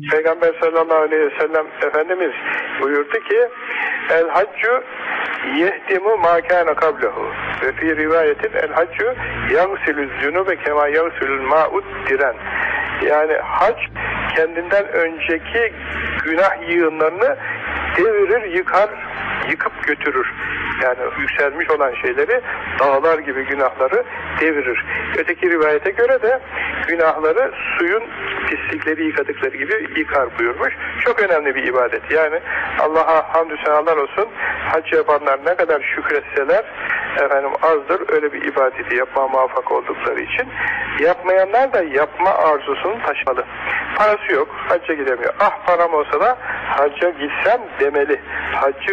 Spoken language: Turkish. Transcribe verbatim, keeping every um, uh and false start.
Peygamber sallallahu aleyhi ve sellem Efendimiz buyurdu ki el haccu yehdimu ma kana qablehu ve fi rivayetin el haccu yagsilü zunube kema yagsilül ma'ud diren. Yani hac kendinden önceki günah yığınlarını devirir, yıkar, yıkıp götürür. Yani yükselmiş olan şeyleri, dağlar gibi günahları devirir. Öteki rivayete göre de günahları suyun pislikleri yıkadıkları gibi yıkar buyurmuş. Çok önemli bir ibadet. Yani Allah'a hamdü senalar olsun. Hac yapanlar ne kadar şükretseler efendim azdır, öyle bir ibadeti yapmaya muvaffak oldukları için. Yapmayanlar da yapma arzusunu taşımalı. Parası yok, hacca gidemiyor. Ah param olsa da hacca gitsem demeli. Haccı